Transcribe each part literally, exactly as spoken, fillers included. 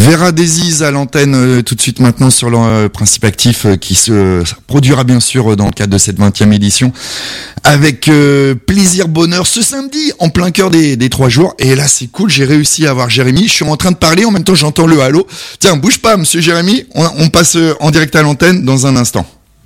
Vera Desiz à l'antenne euh, tout de suite maintenant sur le euh, Principe Actif euh, qui se euh, produira bien sûr euh, dans le cadre de cette vingtième édition avec euh, plaisir, bonheur ce samedi en plein cœur des, des trois jours. Et là c'est cool, j'ai réussi à avoir Jérémy, je suis en train de parler, en même temps j'entends le halo. Tiens, bouge pas monsieur Jérémy, on, on passe euh, en direct à l'antenne dans un instant.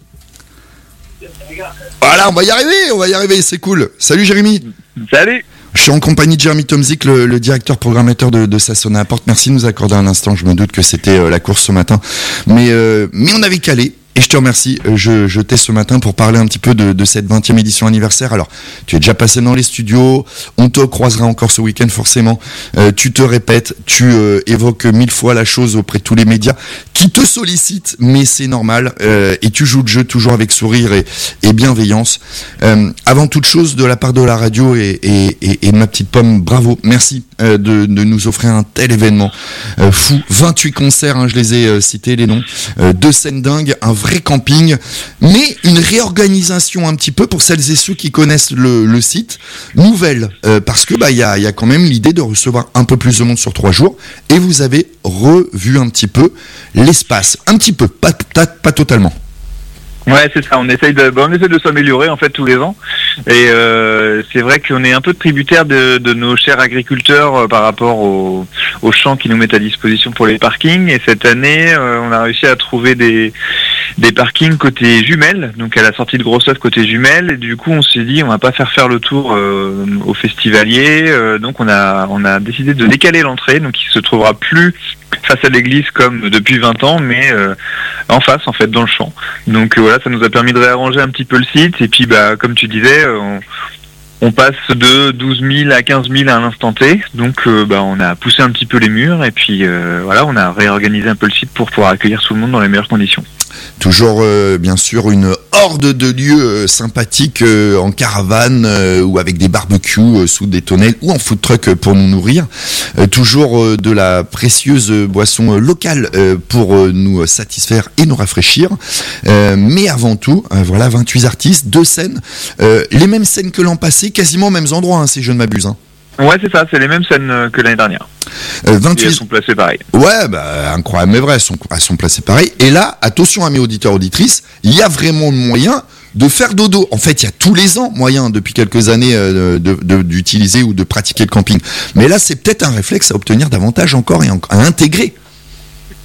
Voilà, on va y arriver, on va y arriver, c'est cool. Salut Jérémy. Salut. Je suis en compagnie de Jérémy Tomzik, le, le directeur programmateur de, de Ça sonne à la porte. Merci de nous accorder un instant. Je me doute que c'était euh, la course ce matin, mais euh, mais on avait calé. Et je te remercie, je, je t'ai ce matin pour parler un petit peu de, de cette vingtième édition anniversaire. Alors, tu es déjà passé dans les studios, on te croisera encore ce week-end forcément. Euh, tu te répètes, tu euh, évoques mille fois la chose auprès de tous les médias qui te sollicitent, mais c'est normal. Euh, et tu joues le jeu toujours avec sourire et, et bienveillance. Euh, avant toute chose, de la part de la radio et, et, et, et de ma petite pomme, bravo, merci euh, de, de nous offrir un tel événement euh, fou. vingt-huit concerts, hein, je les ai euh, cités les noms, euh, deux scènes dingues, un vrai camping, mais une réorganisation un petit peu pour celles et ceux qui connaissent le, le site, nouvelle, euh, parce que bah il y a, y a quand même l'idée de recevoir un peu plus de monde sur trois jours, et vous avez revu un petit peu l'espace, un petit peu, pas, pas, pas totalement. Ouais, c'est ça. On essaye de, bon, on essaie de s'améliorer en fait tous les ans. Et euh, c'est vrai qu'on est un peu tributaire de, de nos chers agriculteurs euh, par rapport aux, aux champs qui nous mettent à disposition pour les parkings. Et cette année, euh, on a réussi à trouver des des parkings côté Jumelles, donc à la sortie de Grossoeuf côté Jumelles. Et du coup, on s'est dit, on va pas faire faire le tour euh, aux festivaliers. Euh, donc, on a on a décidé de décaler l'entrée. Donc, il se trouvera plus face à l'église comme depuis vingt ans, mais euh, en face, en fait, dans le champ. Donc euh, voilà, ça nous a permis de réarranger un petit peu le site. Et puis, bah, comme tu disais, euh, on, on passe de douze mille à quinze mille à un instant T. Donc, euh, bah, on a poussé un petit peu les murs. Et puis, euh, voilà, on a réorganisé un peu le site pour pouvoir accueillir tout le monde dans les meilleures conditions. Toujours, euh, bien sûr, une horde de lieux euh, sympathiques euh, en caravane euh, ou avec des barbecues euh, sous des tonnelles ou en food truck euh, pour nous nourrir. Euh, toujours euh, de la précieuse euh, boisson euh, locale euh, pour euh, nous satisfaire et nous rafraîchir. Euh, mais avant tout, euh, voilà, vingt-huit artistes, deux scènes, euh, les mêmes scènes que l'an passé, quasiment aux mêmes endroits, hein, si je ne m'abuse. Hein. Ouais, c'est ça, c'est les mêmes scènes que l'année dernière. Euh, vingt-huit... Et elles sont placées pareil. Ouais, bah, incroyable, mais vrai, elles sont, elles sont placées pareil. Et là, attention à mes auditeurs, auditrices, il y a vraiment moyen de faire dodo. En fait, il y a tous les ans moyen, depuis quelques années, euh, de, de, d'utiliser ou de pratiquer le camping. Mais là, c'est peut-être un réflexe à obtenir davantage encore et en, à intégrer